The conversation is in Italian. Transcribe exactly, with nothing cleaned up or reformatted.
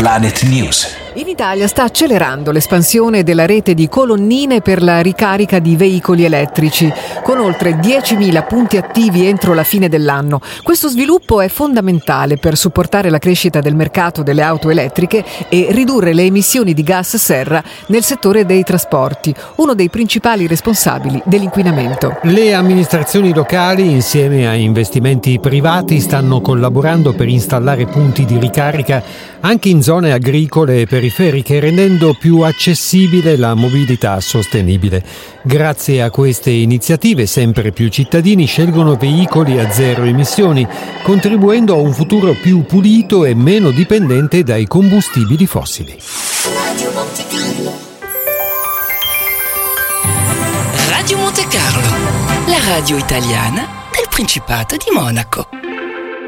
Planet News. In Italia sta accelerando l'espansione della rete di colonnine per la ricarica di veicoli elettrici, con oltre diecimila punti attivi entro la fine dell'anno. Questo sviluppo è fondamentale per supportare la crescita del mercato delle auto elettriche e ridurre le emissioni di gas serra nel settore dei trasporti, uno dei principali responsabili dell'inquinamento. Le amministrazioni locali, insieme a investimenti privati, stanno collaborando per installare punti di ricarica anche in zone agricole e periferiche, rendendo più accessibile la mobilità sostenibile. Grazie a queste iniziative, sempre più cittadini scelgono veicoli a zero emissioni, contribuendo a un futuro più pulito e meno dipendente dai combustibili fossili. Radio Monte Carlo. Radio Monte Carlo, la radio italiana del Principato di Monaco.